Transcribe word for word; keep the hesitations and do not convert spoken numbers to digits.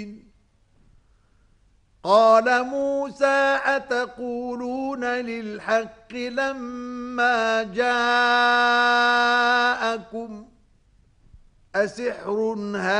قال موسى أتقولون للحق لما جاءكم أسحر هذا